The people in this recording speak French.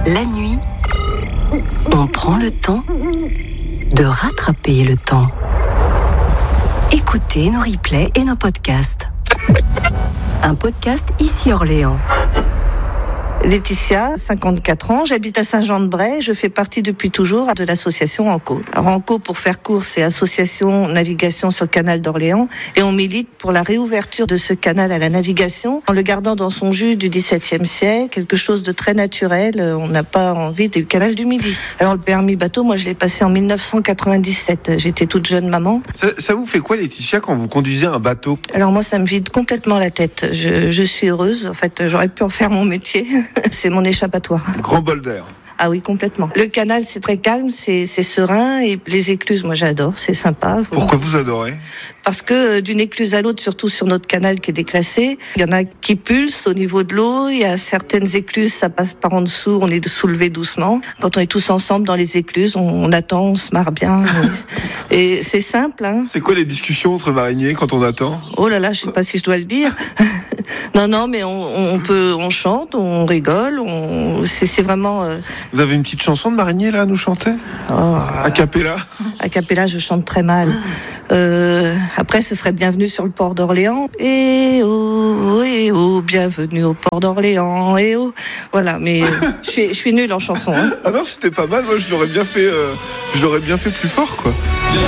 La nuit, on prend le temps de rattraper le temps. Écoutez nos replays et nos podcasts. Un podcast ici Orléans. Laetitia, 54 ans, j'habite à Saint-Jean-de-Bray, je fais partie depuis toujours de l'association ANCO. Alors ANCO, pour faire court, c'est Association Navigation sur le Canal d'Orléans, et on milite pour la réouverture de ce canal à la navigation, en le gardant dans son jus du XVIIe siècle, quelque chose de très naturel, on n'a pas envie du canal du Midi. Alors le permis bateau, moi je l'ai passé en 1997, j'étais toute jeune maman. Ça vous fait quoi, Laetitia, quand vous conduisez un bateau ? Alors moi ça me vide complètement la tête, je suis heureuse, en fait j'aurais pu en faire mon métier. C'est mon échappatoire. Grand bol d'air. Ah oui, complètement. Le canal, c'est très calme, c'est serein. Et les écluses, moi j'adore, c'est sympa. Pourquoi vous adorez ? Parce que d'une écluse à l'autre, surtout sur notre canal qui est déclassé, il y en a qui pulsent au niveau de l'eau. Il y a certaines écluses, ça passe par en dessous, on est soulevé doucement. Quand on est tous ensemble dans les écluses, on attend, on se marre bien. Et c'est simple. Hein. C'est quoi les discussions entre mariniers quand on attend ? Oh là là, je sais pas si je dois le dire. Non, mais on chante, on rigole, c'est vraiment. Vous avez une petite chanson de marinier là à nous chanter ? A cappella ? A cappella, je chante très mal. Après, ce serait Bienvenue sur le port d'Orléans. Eh oh, bienvenue au port d'Orléans. Eh oh. Voilà, mais je suis nulle en chanson. Hein. Ah non, c'était pas mal. Moi, je l'aurais bien fait plus fort, quoi.